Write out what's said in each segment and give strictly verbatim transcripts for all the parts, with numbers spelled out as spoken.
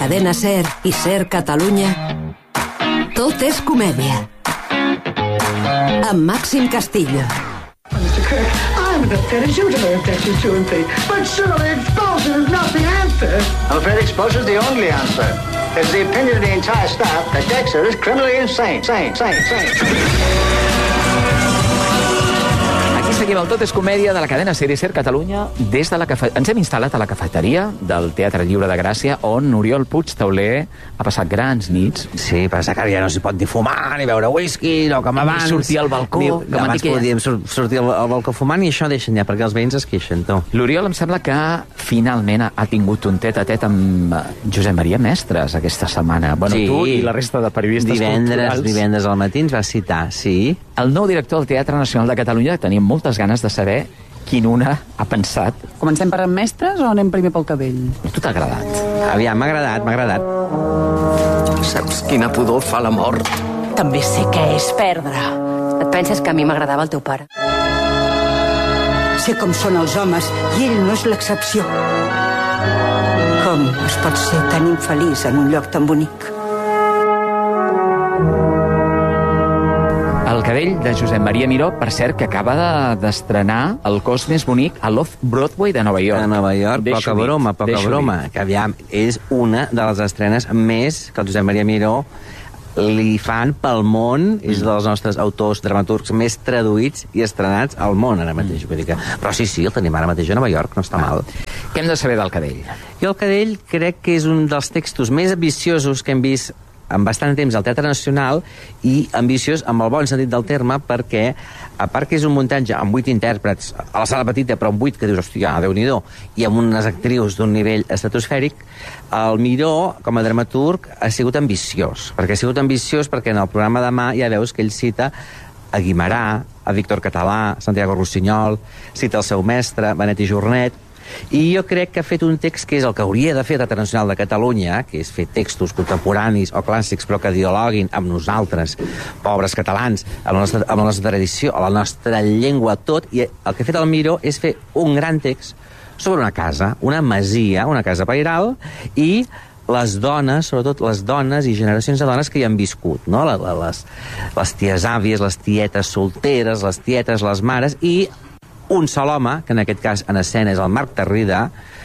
Cadena Ser i Ser Catalunya, tot és comèdia. Amb Màxim Castillo. mister Kirk, I'm as upset as you to learn Section two and three, but surely expulsion is not the answer. I'm afraid expulsion is the only answer. It's the opinion of the entire staff that Dexter is criminally insane. Sane, sane, sane. Aquí seguim el Tot és Comèdia de la cadena Ser i Ser Catalunya. Des de la cafe... Ens hem instal·lat a la cafeteria del Teatre Lliure de Gràcia, on Oriol Puig Tauler ha passat grans nits. Sí, passa que ja no s'hi pot ni fumar, ni beure whisky, no com abans. Ni sortir al balcó. Ni, que abans podíem sur sortir al, al balcó fumant i això deixen ja, perquè els veïns es queixen, tu. L'Oriol em sembla que finalment ha tingut un tet-a-tet amb Josep Maria Mestres aquesta setmana. Bueno, sí, tu i la resta de periodistes divendres, culturals. Divendres al matí ens va citar, sí. El nou director del Teatre Nacional de Catalunya, tenim moltes ganes de saber quin una ha pensat. Comencem per en Mestres o anem primer pel cadell? A tu t'ha agradat? Aviam, m'ha agradat, m'ha agradat. Saps quina pudor fa la mort? També sé què és perdre. Et penses que a mi m'agradava el teu pare? Sé com són els homes i ell no és l'excepció. Com es pot ser tan infeliç en un lloc tan bonic? El cadell de Josep Maria Miró, per cert, que acaba d'estrenar el cos més bonic a l'Off-Broadway de Nova York. A Nova York, Deixo poca dir, broma, poca deixo broma. dir. Que aviam, és una de les estrenes més que el Josep Maria Miró li fan pel món, mm. és dels nostres autors dramaturgs més traduïts i estrenats al món ara mateix. Mm. Vull dir que... Però sí, sí, el tenim ara mateix a Nova York, no està ah. mal. Què hem de saber del cadell? I el cadell crec que és un dels textos més ambiciosos que hem vist en bastant temps al Teatre Nacional, i ambiciós amb el bon sentit del terme, perquè a part que és un muntatge amb vuit intèrprets a la sala petita, però amb vuit que dius, hòstia, Déu-n'hi-do, i amb unes actrius d'un nivell estratosfèric, el Miró, com a dramaturg, ha sigut ambiciós, perquè ha sigut ambiciós perquè en el programa demà ja veus que ell cita a Guimarà, a Víctor Català, Santiago Rossinyol, cita el seu mestre, Benet i Jornet, i jo crec que ha fet un text que és el que hauria de fer el Teatre Nacional de Catalunya, que és fer textos contemporanis o clàssics però que dialoguin amb nosaltres, pobres catalans, amb la nostra, amb la nostra tradició, a la nostra llengua, tot, i el que ha fet el Miró és fer un gran text sobre una casa, una masia, una casa pairal, i les dones, sobretot les dones i generacions de dones que hi han viscut, no? Les, les ties àvies, les tietes solteres, les tietes, les mares, i un sol home, que en aquest cas en escena és el Marc Tarrida,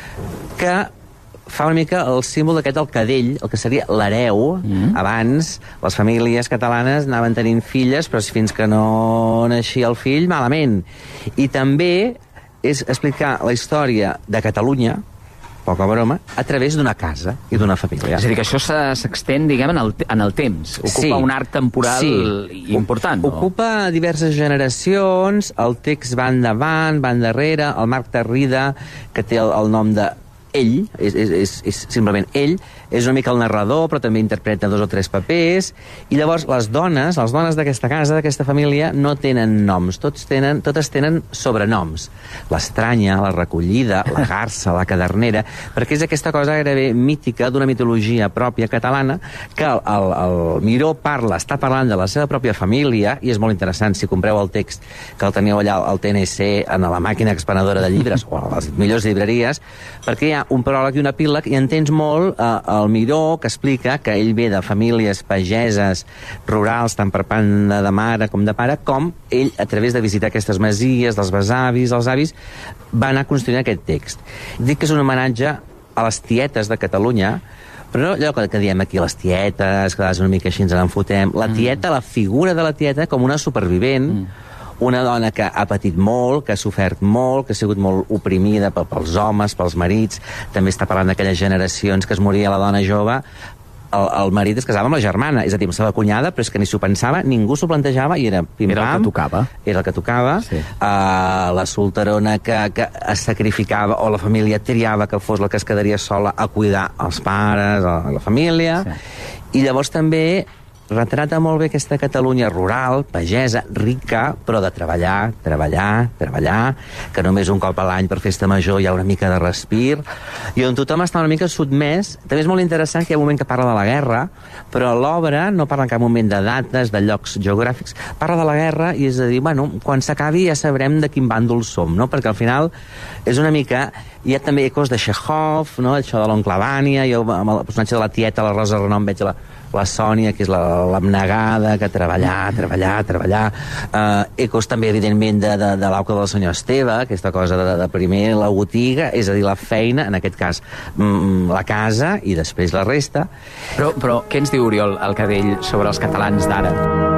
que fa una mica el símbol d'aquest del cadell, el que seria l'hereu. Mm. Abans les famílies catalanes anaven tenint filles, però fins que no naixia el fill, malament. I també és explicar la història de Catalunya, poca broma, a través d'una casa i d'una família. És a dir, que això s'extén, diguem, en el, en el temps. Ocupa sí. un arc temporal sí. important, no? Ocupa diverses generacions, el text va endavant, va endarrere, el Marc Tarrida, que té el, el nom de ell, és, és, és, és simplement ell, és una mica el narrador, però també interpreta dos o tres papers, i llavors les dones, les dones d'aquesta casa, d'aquesta família, no tenen noms, tots tenen, totes tenen sobrenoms. L'Estranya, la Recollida, la Garça, la Cadernera, perquè és aquesta cosa gairebé mítica d'una mitologia pròpia catalana, que el, el, el Miró parla, està parlant de la seva pròpia família, i és molt interessant, si compreu el text que el teniu allà al T N C, en la màquina expenedora de llibres, o a les millors llibreries, perquè hi ha un pròleg i un epíleg, i entens molt eh, el Miró, que explica que ell ve de famílies pageses, rurals, tant per part de mare com de pare, com ell, a través de visitar aquestes masies, dels besavis, els avis, va anar construint aquest text. Dic que és un homenatge a les tietes de Catalunya, però no allò que diem aquí, les tietes, que una mica així ens n'enfotem. La tieta, la figura de la tieta com una supervivent, mm. una dona que ha patit molt, que ha sofert molt, que ha sigut molt oprimida pels homes, pels marits. També està parlant d'aquelles generacions que es moria la dona jove, el, el marit es casava amb la germana, és a dir, amb la seva cunyada, però és que ni s'ho pensava, ningú s'ho plantejava, i era pim-pam. Era el que tocava. Era el que tocava. Sí. Uh, la solterona que, que es sacrificava, o la família triava que fos la que es quedaria sola a cuidar els pares, a la família. Sí. I llavors també retrata molt bé aquesta Catalunya rural, pagesa, rica, però de treballar, treballar, treballar, que només un cop a l'any per festa major hi ha una mica de respir, i on tothom està una mica sotmès. També és molt interessant que hi ha un moment que parla de la guerra, però l'obra no parla en cap moment de dates, de llocs geogràfics, parla de la guerra, i és a dir, bueno, quan s'acabi ja sabrem de quin bàndol som, no? Perquè al final és una mica hi ha també ecos de Chekhov, no? Això de l'oncle Vanya, jo amb el personatge de la tieta, la Rosa Renom, veig la, la Sònia, que és l'abnegada, que treballar, treballar, treballar. Uh, ecos també, evidentment, de, de, de l'auca del senyor Esteve, aquesta cosa de, de primer la botiga, és a dir, la feina, en aquest cas, mm, la casa, i després la resta. Però, però què ens diu Oriol Alcadell sobre els catalans d'ara?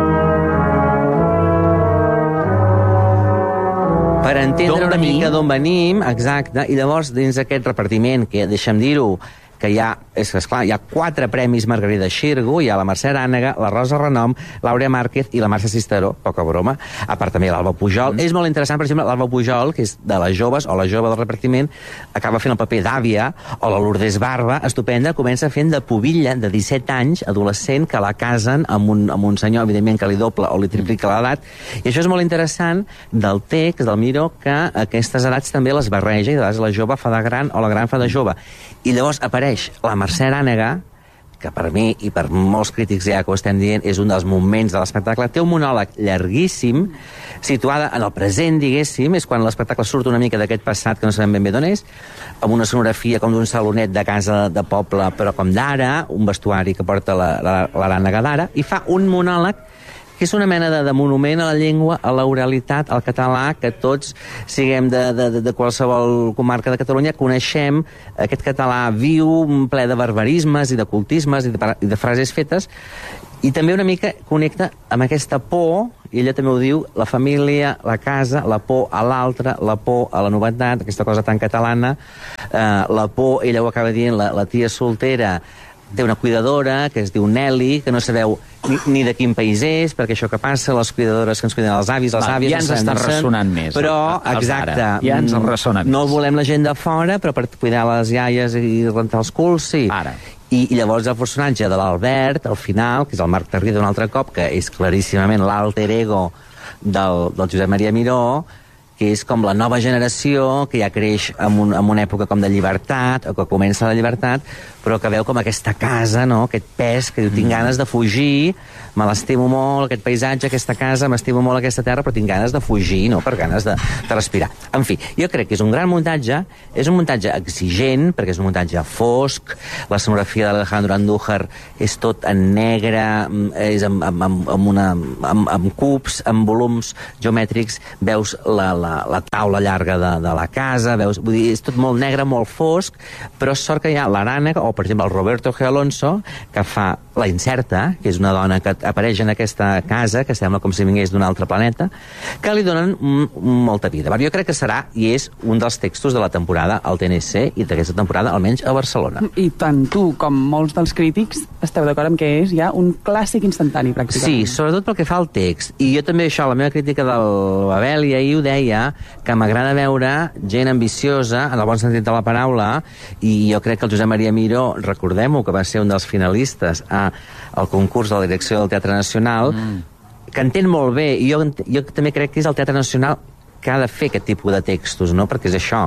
Per entendre una mica d'on venim, exacte, i llavors dins aquest repartiment, que deixa'm dir-ho, que hi ha, és que esclar, hi ha quatre premis Margarida Xirgu, hi ha la Mercè Arànega, la Rosa Renom, l'Àurea Márquez i la Mercè Cisteró, poca broma, a part també l'Alba Pujol. Mm. És molt interessant, per exemple, l'Alba Pujol, que és de les joves, o la jove del repartiment, acaba fent el paper d'àvia, o la Lourdes Barba, estupenda, comença fent de pubilla de disset anys, adolescent, que la casen amb un, amb un senyor, evidentment, que li doble o li triplica l'edat, i això és molt interessant del text, del Miró, que aquestes edats també les barreja, i de vegades la jove fa de gran o la gran fa de jove. I llavors apareix la Mercè Arànega, que per mi i per molts crítics ja que ho estem dient és un dels moments de l'espectacle. Té un monòleg llarguíssim, situada en el present, diguéssim, és quan l'espectacle surt una mica d'aquest passat que no sabem ben bé d'on és, amb una sonografia com d'un salonet de casa de poble, però com d'ara, un vestuari que porta l'Arànega d'ara, i fa un monòleg que és una mena de, de monument a la llengua, a l'oralitat, al català, que tots, siguem de, de, de qualsevol comarca de Catalunya, coneixem aquest català viu, ple de barbarismes i de cultismes i de, i de frases fetes, i també una mica connecta amb aquesta por, i ella també ho diu, la família, la casa, la por a l'altre, la por a la novetat, aquesta cosa tan catalana, eh, la por, ella ho acaba dient, la, la tia soltera, té una cuidadora que es diu Nelly, que no sabeu ni, ni de quin país és, perquè això que passa, les cuidadores que ens cuiden els avis, les Va, àvies... ja ens està ressonant més. Però, els exacte, ara. Ja ens ressona més. No volem la gent de fora, però per cuidar les iaies i rentar els culs, sí. Ara. I, i llavors el personatge de l'Albert, al final, que és el Marc Tarrida un altre cop, que és claríssimament l'alter ego del, del Josep Maria Miró, que és com la nova generació, que ja creix en, un, en una època com de llibertat, o que comença la llibertat, però que veu com aquesta casa, no?, aquest pes, que diu, tinc ganes de fugir, me l'estimo molt, aquest paisatge, aquesta casa, m'estimo molt aquesta terra, però tinc ganes de fugir, no?, per ganes de, de respirar. En fi, jo crec que és un gran muntatge, és un muntatge exigent, perquè és un muntatge fosc, la sonografia de l'Alejandro Andújar és tot en negre, és amb, amb, amb, amb, una, amb, amb cubs, amb volums geomètrics, veus la, la, la taula llarga de, de la casa, veus, vull dir, és tot molt negre, molt fosc, però sort que hi ha l'Arànega, o per exemple el Roberto G. Alonso, que fa la Incerta, que és una dona que apareix en aquesta casa, que sembla com si vingués d'un altre planeta, que li donen molta vida. Jo crec que serà, i és un dels textos de la temporada al T N C, i d'aquesta temporada almenys a Barcelona. I tant tu com molts dels crítics esteu d'acord amb que és ja un clàssic instantani, pràcticament. Sí, sobretot pel que fa al text. I jo també això, la meva crítica del Babel, i ahir ho deia, que m'agrada veure gent ambiciosa, en el bon sentit de la paraula, i jo crec que el Josep Maria Miró, recordem-ho, que va ser un dels finalistes a, al concurs de la direcció del Teatre Nacional, mm. que entén molt bé, i jo, jo també crec que és el Teatre Nacional que ha de fer aquest tipus de textos, no? Perquè és això,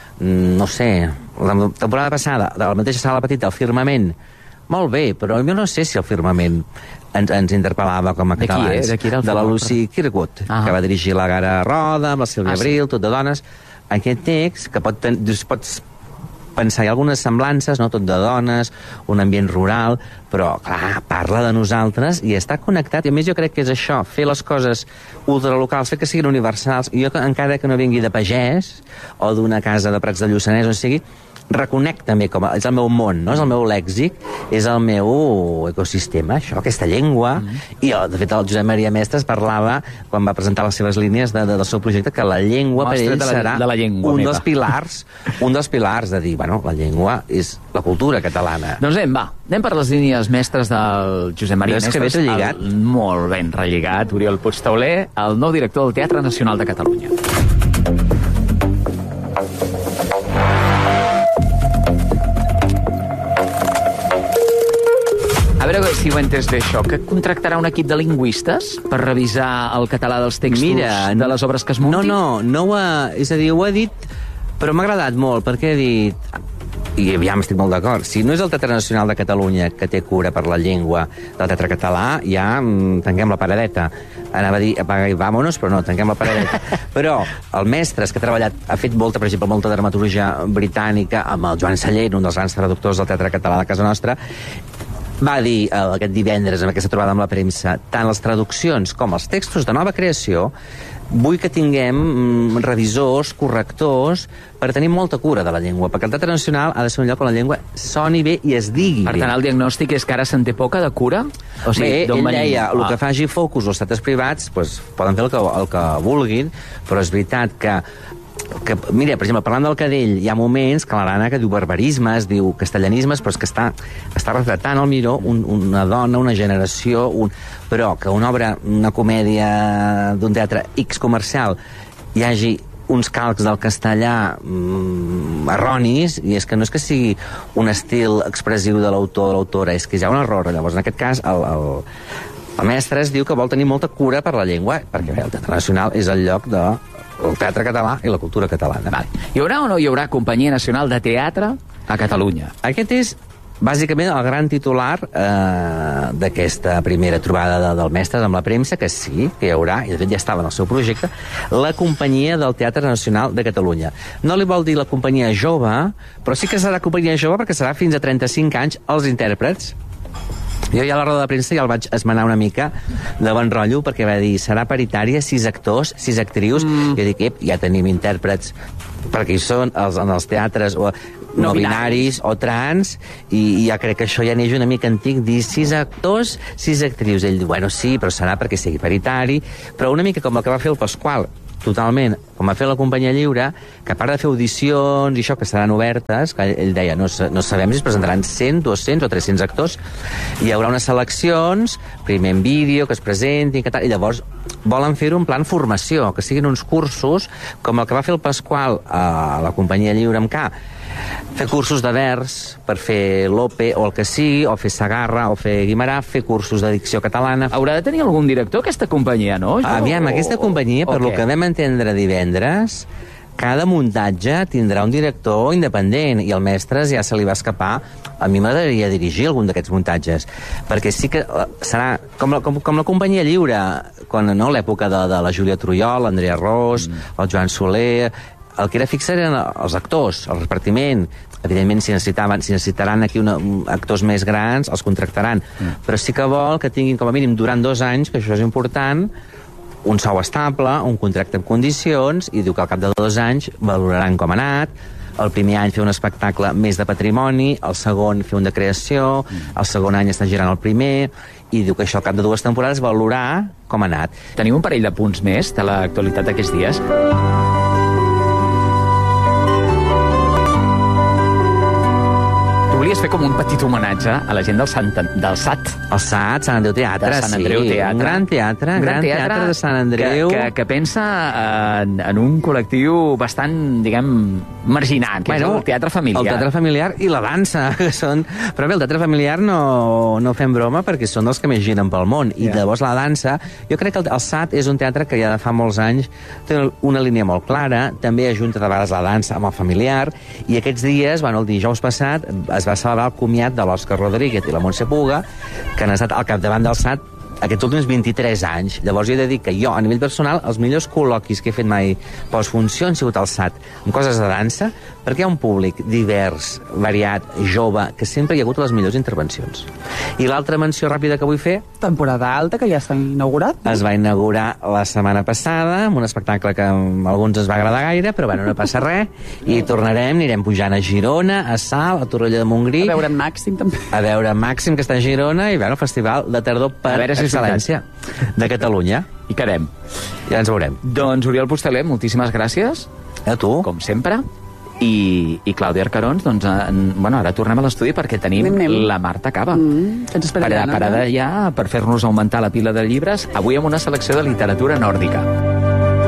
no sé, la temporada passada, de la mateixa sala petita, el Firmament, molt bé, però jo no sé si el Firmament ens, ens interpel·lava com a catalans. De qui era el de la Lucy Kirkwood, ah. que va dirigir la Gara Roda, amb la Sílvia ah, Abril, sí. Tot de dones. Aquest text, que pot ten, pots pensar, hi ha algunes semblances, no? Tot de dones, un ambient rural, però, clar, parla de nosaltres i està connectat. I a més jo crec que és això, fer les coses ultralocals, fer que siguin universals. I jo, encara que no vingui de pagès o d'una casa de Prats de Lluçanès, on sigui, reconec també com a, és el meu món, no? És el meu lèxic, és el meu ecosistema, això, aquesta llengua. Mm-hmm. I, de fet, el Josep Maria Mestres parlava, quan va presentar les seves línies de, de, del seu projecte, que la llengua Mostra per ell de la, serà de la llengua, un meva. dels pilars, un dels pilars de dir, bueno, la llengua és la cultura catalana. Doncs anem, va, anem per les línies mestres del Josep Maria Mestres. Que ben relligat. El, molt ben relligat, Oriol Puigtauler, el nou director del Teatre Nacional de Catalunya. A veure si ho he entès bé, això, que contractarà un equip de lingüistes per revisar el català dels textos Mira, de les obres que es muntin? No, no, no ho ha, és a dir, ho ha dit, però m'ha agradat molt, perquè ha dit... i aviam, estic molt d'acord, si no és el Teatre Nacional de Catalunya que té cura per la llengua del teatre català, ja mm, tanquem la paradeta. Anava a dir, apaga i vámonos, però no, tanquem la paradeta. Però el Mestres, que ha treballat, ha fet molta, per exemple, molta dramaturgia britànica, amb el Joan Sallent, un dels grans traductors del teatre català de casa nostra, va dir eh, aquest divendres, en aquesta trobada amb la premsa, tant les traduccions com els textos de nova creació, vull que tinguem mm, revisors, correctors, per tenir molta cura de la llengua, perquè el Teatre Nacional ha de ser un lloc on la llengua soni bé i es digui Per bé. tant, el diagnòstic és que ara se'n té poca de cura? O sigui, Bé, d'on ell venim? deia, el Ah. que faci focus els teatres privats, pues, poden fer el que, el que vulguin, però és veritat que que, mira, per exemple, parlant del Cadell, hi ha moments que l'Arana que diu barbarismes, diu castellanismes, però és que està, està retratant al miró un, una dona, una generació, un... però que una obra, una comèdia d'un teatre X comercial hi hagi uns calcs del castellà mm, erronis, i és que no és que sigui un estil expressiu de l'autor o de l'autora, és que hi ha un error. Llavors, en aquest cas, el, el, el mestre es diu que vol tenir molta cura per la llengua, perquè bé, el Teatre Nacional és el lloc de el teatre català i la cultura catalana. Vale. Hi haurà o no hi haurà Companyia Nacional de Teatre a Catalunya? Aquest és bàsicament el gran titular eh, d'aquesta primera trobada de, del Mestres amb la premsa, que sí, que hi haurà, i de fet ja estava en el seu projecte, la Companyia del Teatre Nacional de Catalunya. No li vol dir la companyia jove, però sí que serà companyia jove perquè serà fins a trenta-cinc anys els intèrprets. Jo ja a la roda de premsa ja el vaig esmenar una mica de bon rotllo, perquè va dir, serà paritària, sis actors, sis actrius, mm. jo dic, ep, ja tenim intèrprets, perquè hi són els, en els teatres o no, no binaris o trans, i, i ja crec que això ja neix una mica antic, dir sis actors, sis actrius. Ell diu, bueno, sí, però serà perquè sigui paritari, però una mica com el que va fer el Pasqual, totalment, com va fer la Companyia Lliure, que a part de fer audicions i això, que seran obertes, que ell deia, no, no sabem si es presentaran cent, dos-cents o tres-cents actors, hi haurà unes seleccions, primer en vídeo, que es presentin, que tal, i llavors volen fer-ho en plan formació, que siguin uns cursos, com el que va fer el Pasqual a la Companyia Lliure amb K, fer cursos de vers per fer Lope o el que sigui, o fer Sagarra o fer Guimarà, fer cursos de dicció catalana. Haurà de tenir algun director aquesta companyia, no? Jo, Aviam, aquesta companyia, per lo que vam entendre divendres, cada muntatge tindrà un director independent, i el Mestres ja se li va escapar. A mi m'agradaria dirigir algun d'aquests muntatges, perquè sí que serà com la, com, com la Companyia Lliure, quan, no, l'època de, de la Júlia Trujol, l'Andrea Ros, mm. el Joan Soler. El que era fix eren els actors, el repartiment. Evidentment, si necessitaven, si necessitaran aquí una, actors més grans, els contractaran. Mm. Però sí que vol que tinguin, com a mínim, durant dos anys, que això és important, un sou estable, un contracte en condicions, i diu que al cap de dos anys valoraran com ha anat. El primer any fer un espectacle més de patrimoni, el segon fer un de creació, mm. el segon any està girant el primer, i diu que això al cap de dues temporades valorar com ha anat. Tenim un parell de punts més de l'actualitat d'aquests dies. Volies fer com un petit homenatge a la gent del, Sant, del S A T. El S A T, Sant Andreu Teatre, de Sant Andreu sí. Teatre. Un gran teatre, un gran, gran teatre, teatre de Sant Andreu. Que, que, que pensa en, en un col·lectiu bastant, diguem, marginat, que bueno, és el teatre familiar. El teatre familiar i la dansa, que són... Però bé, el teatre familiar no, no fem broma perquè són els que més giren pel món. I yeah. llavors la dansa... Jo crec que el, el S A T és un teatre que ja de fa molts anys té una línia molt clara, també ajunta de vegades la dansa amb el familiar, i aquests dies, bueno, el dijous passat, es va celebrar el comiat de l'Òscar Rodríguez i la Montse Puga, que han estat al capdavant del S A T aquests últims vint-i-tres anys. Llavors jo he de dir que jo, a nivell personal, els millors col·loquis que he fet mai postfunció han sigut al S A T, amb coses de dansa, perquè hi ha un públic divers, variat, jove, que sempre hi ha hagut les millors intervencions. I l'altra menció ràpida que vull fer... Temporada alta, que ja està inaugurat. No? Es va inaugurar la setmana passada, amb un espectacle que a alguns es va agradar gaire, però bueno, no passa res, i tornarem, anirem pujant a Girona, a Salt, a Torroella de Montgrí... A veure en Màxim, també. A veure en Màxim, que està a Girona, i bueno, festival de tardor per excel·lència de Catalunya. I quedem. Ja ens veurem. Doncs, Oriol Pusteler, moltíssimes gràcies. A tu. Com sempre. I, i Clàudia Arcarons, doncs, en, bueno, ara tornem a l'estudi perquè tenim anem, anem. la Marta Cava. Mm, ens parada, parada ja per fer-nos augmentar la pila de llibres, avui amb una selecció de literatura nòrdica.